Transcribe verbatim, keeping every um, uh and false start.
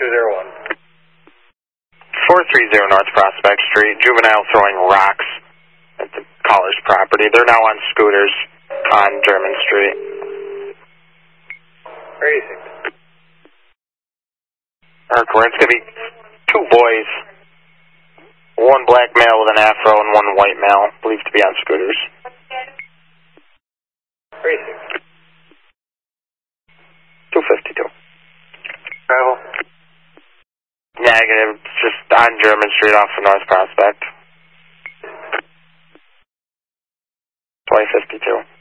two zero one. four three zero North Prospect Street, juvenile throwing rocks at the caller's property. They're now on scooters on German Street. Crazy. It's going to be two boys, one black male with an afro and one white male, believed to be on scooters. Crazy. two fifty-two. Travel? Negative, just on German Street off of North Prospect. twenty fifty-two.